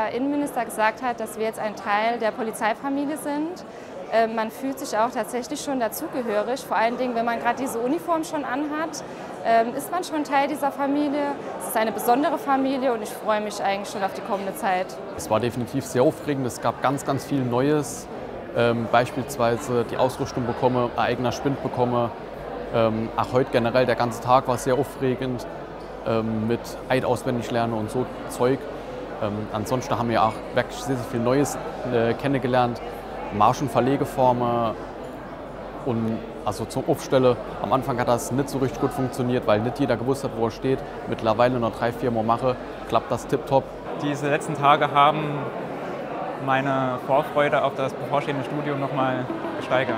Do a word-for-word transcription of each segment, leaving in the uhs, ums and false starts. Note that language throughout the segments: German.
der Innenminister gesagt hat, dass wir jetzt ein Teil der Polizeifamilie sind. Man fühlt sich auch tatsächlich schon dazugehörig, vor allen Dingen, wenn man gerade diese Uniform schon anhat, ist man schon Teil dieser Familie. Es ist eine besondere Familie und ich freue mich eigentlich schon auf die kommende Zeit. Es war definitiv sehr aufregend, es gab ganz, ganz viel Neues, ähm, beispielsweise die Ausrüstung bekomme, ein eigener Spind bekomme. Ähm, auch heute generell, der ganze Tag war sehr aufregend, ähm, mit Eid auswendig lernen und so Zeug. Ähm, ansonsten haben wir auch wirklich sehr, sehr viel Neues äh, kennengelernt. Marsch- und Verlegeformen und also zum Aufstellen. Am Anfang hat das nicht so richtig gut funktioniert, weil nicht jeder gewusst hat, wo er steht. Mittlerweile noch drei, vier Mal mache, klappt das tipptopp. Diese letzten Tage haben meine Vorfreude auf das bevorstehende Studium noch mal gesteigert.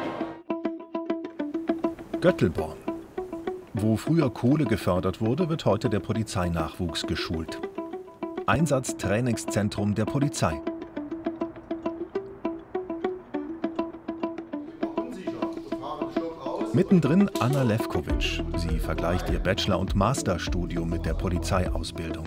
Göttelborn. Wo früher Kohle gefördert wurde, wird heute der Polizeinachwuchs geschult. Einsatztrainingszentrum der Polizei. Mittendrin Anna Levkovic. Sie vergleicht ihr Bachelor- und Masterstudium mit der Polizeiausbildung.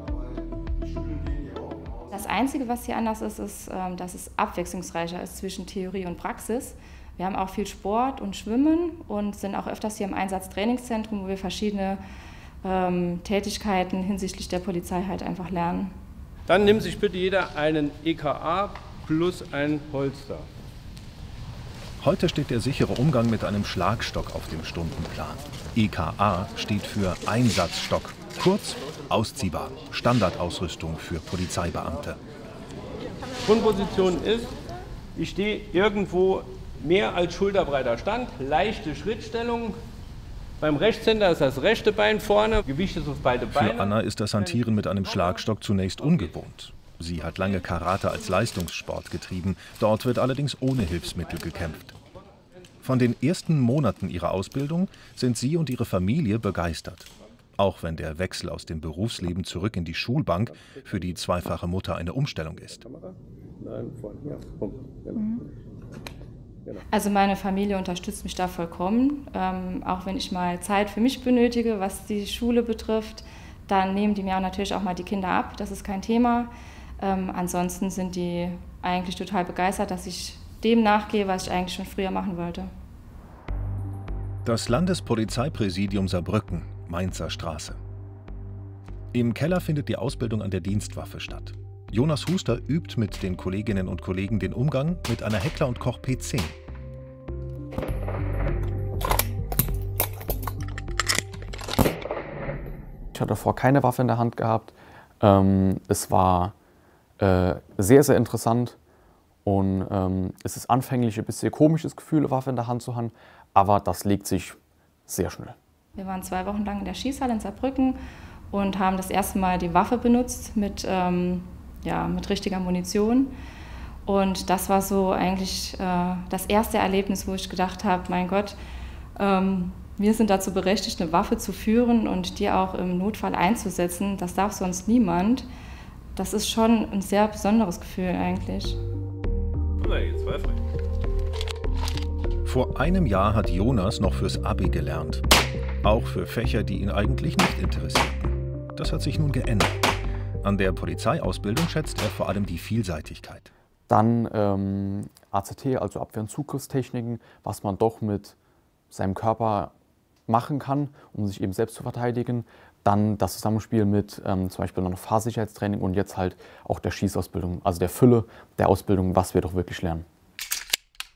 Das Einzige, was hier anders ist, ist, dass es abwechslungsreicher ist zwischen Theorie und Praxis. Wir haben auch viel Sport und Schwimmen und sind auch öfters hier im Einsatztrainingszentrum, wo wir verschiedene ähm, Tätigkeiten hinsichtlich der Polizei halt einfach lernen. Dann nimmt sich bitte jeder einen E K A plus ein Holster. Heute steht der sichere Umgang mit einem Schlagstock auf dem Stundenplan. E K A steht für Einsatzstock, kurz ausziehbar, Standardausrüstung für Polizeibeamte. Grundposition ist, ich stehe irgendwo mehr als schulterbreiter Stand, leichte Schrittstellung. Beim Rechtshänder ist das rechte Bein vorne, Gewicht ist auf beide Beine. Für Anna ist das Hantieren mit einem Schlagstock zunächst ungewohnt. Sie hat lange Karate als Leistungssport getrieben, dort wird allerdings ohne Hilfsmittel gekämpft. Von den ersten Monaten ihrer Ausbildung sind sie und ihre Familie begeistert. Auch wenn der Wechsel aus dem Berufsleben zurück in die Schulbank für die zweifache Mutter eine Umstellung ist. Also meine Familie unterstützt mich da vollkommen. Ähm, auch wenn ich mal Zeit für mich benötige, was die Schule betrifft, dann nehmen die mir auch natürlich auch mal die Kinder ab. Das ist kein Thema. Ähm, ansonsten sind die eigentlich total begeistert, dass ich dem nachgehe, was ich eigentlich schon früher machen wollte. Das Landespolizeipräsidium Saarbrücken, Mainzer Straße. Im Keller findet die Ausbildung an der Dienstwaffe statt. Jonas Huster übt mit den Kolleginnen und Kollegen den Umgang mit einer Heckler und Koch P zehn. Ich hatte davor keine Waffe in der Hand gehabt. Ähm, es war äh, sehr, sehr interessant und ähm, es ist anfänglich ein bisschen komisches Gefühl, eine Waffe in der Hand zu haben, aber das legt sich sehr schnell. Wir waren zwei Wochen lang in der Schießhalle in Saarbrücken und haben das erste Mal die Waffe benutzt mit, ähm, ja, mit richtiger Munition. Und das war so eigentlich äh, das erste Erlebnis, wo ich gedacht habe, mein Gott, ähm, wir sind dazu berechtigt, eine Waffe zu führen und die auch im Notfall einzusetzen. Das darf sonst niemand. Das ist schon ein sehr besonderes Gefühl eigentlich. Vor einem Jahr hat Jonas noch fürs Abi gelernt. Auch für Fächer, die ihn eigentlich nicht interessierten. Das hat sich nun geändert. An der Polizeiausbildung schätzt er vor allem die Vielseitigkeit. Dann ähm, A Z T, also Abwehr- und Zugriffstechniken, was man doch mit seinem Körper machen kann, um sich eben selbst zu verteidigen. Dann das Zusammenspiel mit ähm, zum Beispiel noch Fahrsicherheitstraining und jetzt halt auch der Schießausbildung, also der Fülle der Ausbildung, was wir doch wirklich lernen.